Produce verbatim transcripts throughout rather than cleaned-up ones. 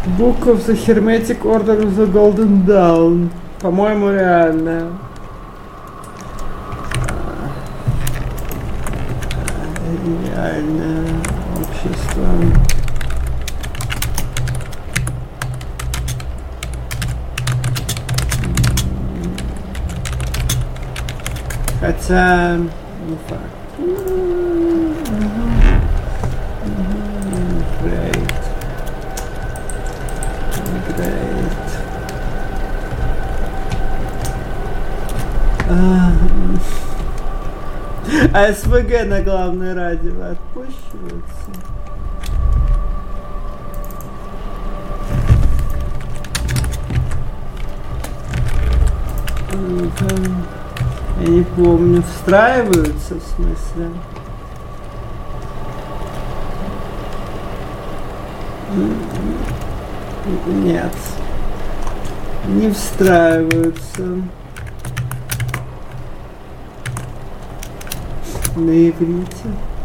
Book of the Hermetic Order of the Golden Dawn. По-моему, реально. Реальное общество. Хотя, не факт. Great. Great. А, а СВГ на главной радио отпущиваются. Я не помню, встраиваются в смысле? Нет. Не встраиваются. На иврите.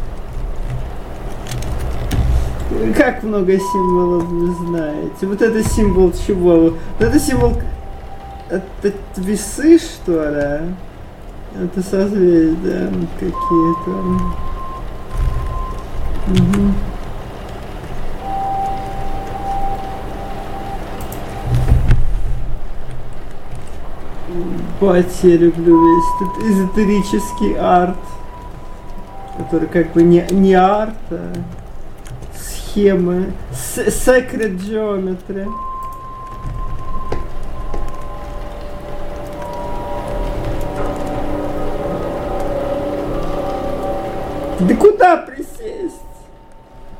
Как много символов вы знаете? Вот это символ чего? Вот это символ... Это весы, что ли? Это созвездия какие-то. Угу. Бать, я люблю весь этот эзотерический арт, который как бы не, не арт, а схемы, sacred geometry. Да куда присесть?